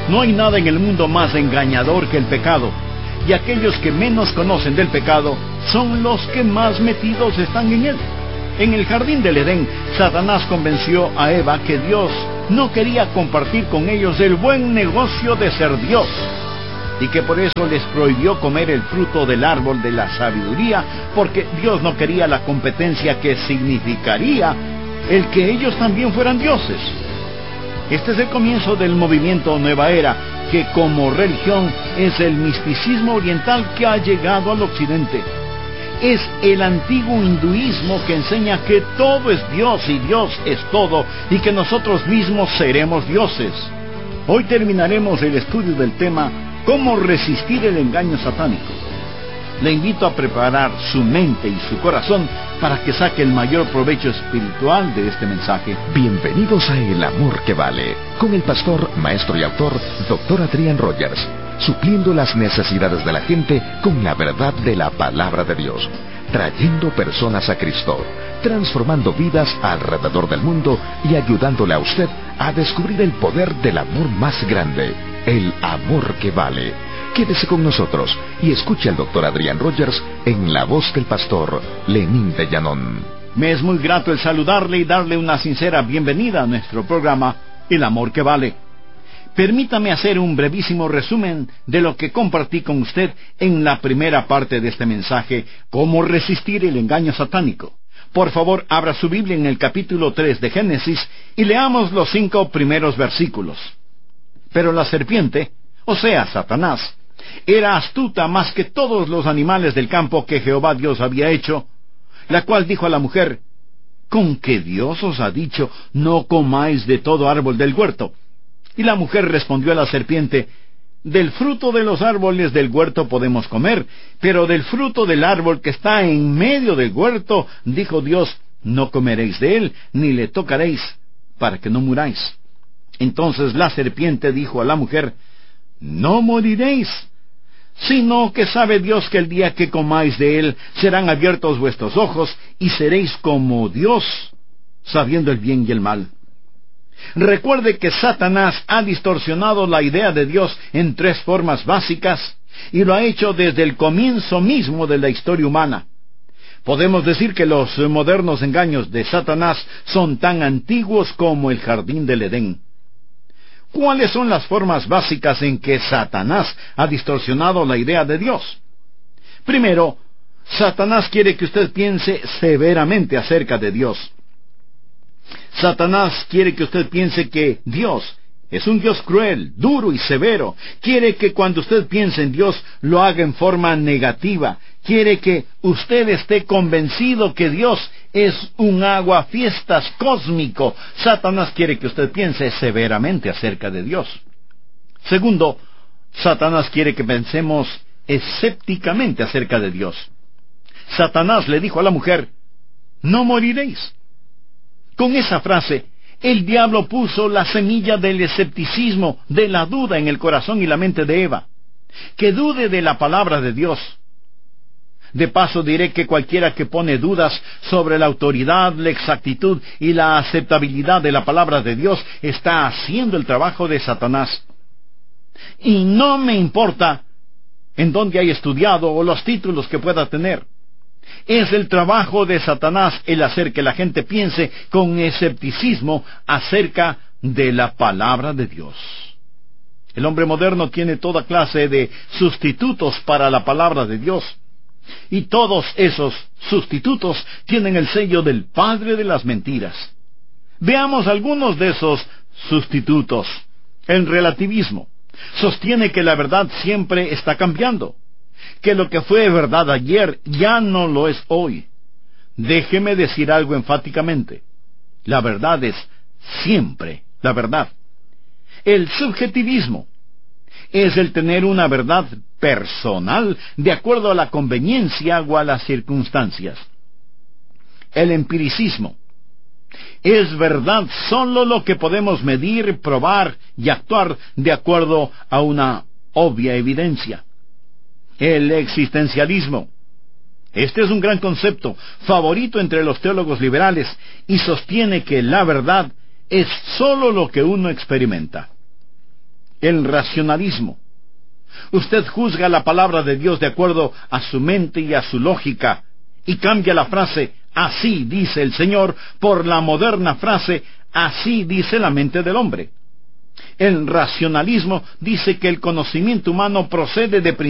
No hay nada en el mundo más engañador que el pecado, y aquellos que menos conocen del pecado son los que más metidos están en él. En el jardín del Edén, Satanás convenció a Eva que Dios no quería compartir con ellos el buen negocio de ser Dios, y que por eso les prohibió comer el fruto del árbol de la sabiduría, porque Dios no quería la competencia que significaría el que ellos también fueran dioses. Este es el comienzo del movimiento Nueva Era, que como religión es el misticismo oriental que ha llegado al occidente. Es el antiguo hinduismo que enseña que todo es Dios y Dios es todo, y que nosotros mismos seremos dioses. Hoy terminaremos el estudio del tema ¿Cómo resistir el engaño satánico? Le invito a preparar su mente y su corazón para que saque el mayor provecho espiritual de este mensaje. Bienvenidos a El Amor que Vale, con el pastor, maestro y autor, Dr. Adrian Rogers, supliendo las necesidades de la gente con la verdad de la palabra de Dios, trayendo personas a Cristo, transformando vidas alrededor del mundo y ayudándole a usted a descubrir el poder del amor más grande, el amor que vale. Quédese con nosotros y escuche al Dr. Adrian Rogers en la voz del pastor Lenín de Llanón. Me es muy grato el saludarle y darle una sincera bienvenida a nuestro programa El Amor que Vale. Permítame hacer un brevísimo resumen de lo que compartí con usted en la primera parte de este mensaje, ¿Cómo resistir el engaño satánico? Por favor, abra su Biblia en el capítulo 3 de Génesis y leamos los 5 primeros versículos. Pero la serpiente, o sea, Satanás, era astuta más que todos los animales del campo que Jehová Dios había hecho, la cual dijo a la mujer: ¿Con qué Dios os ha dicho, no comáis de todo árbol del huerto? Y la mujer respondió a la serpiente: Del fruto de los árboles del huerto podemos comer, pero del fruto del árbol que está en medio del huerto, dijo Dios, no comeréis de él, ni le tocaréis, para que no muráis. Entonces la serpiente dijo a la mujer: No moriréis, sino que sabe Dios que el día que comáis de él serán abiertos vuestros ojos, y seréis como Dios, sabiendo el bien y el mal. Recuerde que Satanás ha distorsionado la idea de Dios en 3 formas básicas, y lo ha hecho desde el comienzo mismo de la historia humana. Podemos decir que los modernos engaños de Satanás son tan antiguos como el jardín del Edén. ¿Cuáles son las formas básicas en que Satanás ha distorsionado la idea de Dios? Primero, Satanás quiere que usted piense severamente acerca de Dios. Satanás quiere que usted piense que Dios es un Dios cruel, duro y severo. Quiere que cuando usted piense en Dios lo haga en forma negativa. Quiere que usted esté convencido que Dios es un aguafiestas cósmico. Satanás quiere que usted piense severamente acerca de Dios. Segundo, Satanás quiere que pensemos escépticamente acerca de Dios. Satanás le dijo a la mujer: No moriréis. Con esa frase, el diablo puso la semilla del escepticismo, de la duda en el corazón y la mente de Eva. Que dude de la palabra de Dios. De paso diré que cualquiera que pone dudas sobre la autoridad, la exactitud y la aceptabilidad de la palabra de Dios está haciendo el trabajo de Satanás. Y no me importa en dónde haya estudiado o los títulos que pueda tener. Es el trabajo de Satanás el hacer que la gente piense con escepticismo acerca de la palabra de Dios. El hombre moderno tiene toda clase de sustitutos para la palabra de Dios. Y todos esos sustitutos tienen el sello del padre de las mentiras. Veamos algunos de esos sustitutos. El relativismo sostiene que la verdad siempre está cambiando, que lo que fue verdad ayer ya no lo es hoy. Déjeme decir algo enfáticamente: la verdad es siempre la verdad. El subjetivismo es el tener una verdad personal de acuerdo a la conveniencia o a las circunstancias. El empiricismo es verdad solo lo que podemos medir, probar y actuar de acuerdo a una obvia evidencia. El existencialismo. Este es un gran concepto, favorito entre los teólogos liberales, y sostiene que la verdad es solo lo que uno experimenta. El racionalismo. Usted juzga la palabra de Dios de acuerdo a su mente y a su lógica, y cambia la frase "así dice el Señor" por la moderna frase "así dice la mente del hombre". El racionalismo dice que el conocimiento humano procede de